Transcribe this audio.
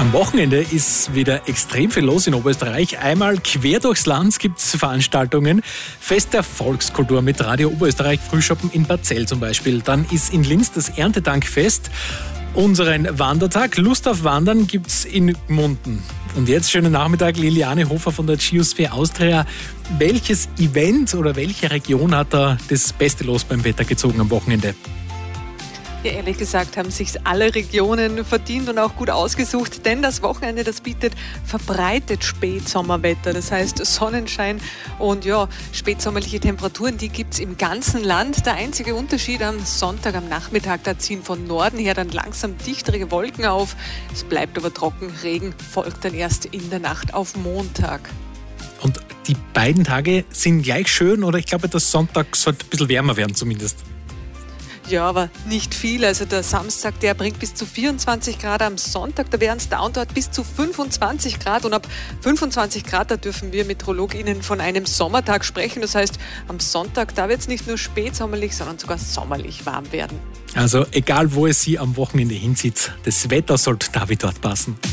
Am Wochenende ist wieder extrem viel los in Oberösterreich. Einmal quer durchs Land gibt es Veranstaltungen. Fest der Volkskultur mit Radio Oberösterreich, Frühschoppen in Barzell zum Beispiel. Dann ist in Linz das Erntedankfest. Unseren Wandertag, Lust auf Wandern, gibt es in Gmunden. Und jetzt schönen Nachmittag, Liliane Hofer von der Geosphere Austria. Welches Event oder welche Region hat da das beste Los beim Wetter gezogen am Wochenende? Ja, ehrlich gesagt haben sich alle Regionen verdient und auch gut ausgesucht, denn das Wochenende, das bietet verbreitet Spätsommerwetter, das heißt Sonnenschein und ja, spätsommerliche Temperaturen, die gibt es im ganzen Land. Der einzige Unterschied am Sonntag am Nachmittag, da ziehen von Norden her dann langsam dichtere Wolken auf. Es bleibt aber trocken, Regen folgt dann erst in der Nacht auf Montag. Und die beiden Tage sind gleich schön oder ich glaube, der Sonntag sollte ein bisschen wärmer werden zumindest. Ja, aber nicht viel. Also der Samstag, der bringt bis zu 24 Grad. Am Sonntag, da wären es da und dort bis zu 25 Grad. Und ab 25 Grad, da dürfen wir MeteorologInnen von einem Sommertag sprechen. Das heißt, am Sonntag, da wird es nicht nur spätsommerlich, sondern sogar sommerlich warm werden. Also egal, wo es Sie am Wochenende hinzieht, das Wetter sollte da wie dort passen.